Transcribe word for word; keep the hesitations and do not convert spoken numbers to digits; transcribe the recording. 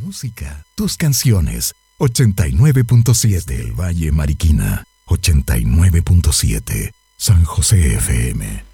música, tus canciones. ochenta y nueve punto siete El Valle Mariquina. ochenta y nueve punto siete San José F M.